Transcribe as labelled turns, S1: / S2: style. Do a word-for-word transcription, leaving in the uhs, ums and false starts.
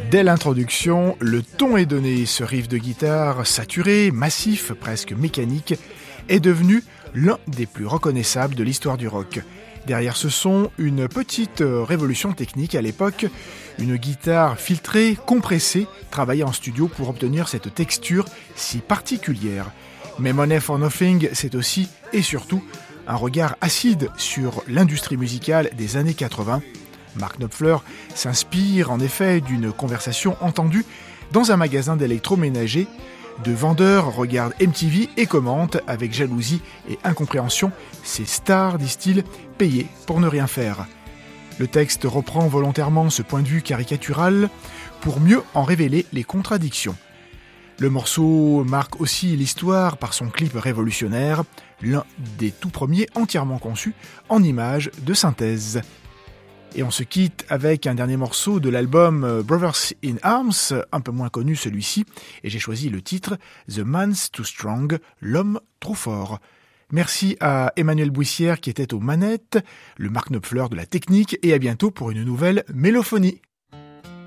S1: Dès l'introduction, le ton est donné. Ce riff de guitare saturé, massif, presque mécanique, est devenu l'un des plus reconnaissables de l'histoire du rock. Derrière ce son, une petite révolution technique à l'époque, une guitare filtrée, compressée, travaillée en studio pour obtenir cette texture si particulière. Mais Money for Nothing, c'est aussi et surtout un regard acide sur l'industrie musicale des années quatre-vingts. Mark Knopfler s'inspire en effet d'une conversation entendue dans un magasin d'électroménager. De vendeurs regardent M T V et commentent avec jalousie et incompréhension ces stars, disent-ils, payées pour ne rien faire. Le texte reprend volontairement ce point de vue caricatural pour mieux en révéler les contradictions. Le morceau marque aussi l'histoire par son clip révolutionnaire, l'un des tout premiers entièrement conçus en images de synthèse. Et on se quitte avec un dernier morceau de l'album Brothers in Arms, un peu moins connu celui-ci, et j'ai choisi le titre The Man's Too Strong, l'homme trop fort. Merci à Emmanuel Bouissière qui était aux manettes, le Mark Knopfler de la technique, et à bientôt pour une nouvelle mélophonie.